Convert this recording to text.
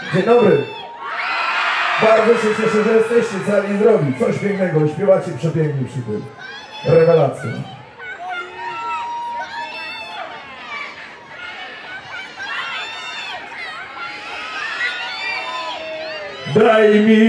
Dzień dobry. Bardzo się cieszę, że jesteście cali i zdrowi. Coś pięknego, śpiewacie przepięknie przy tym. Rewelacja. Daj mi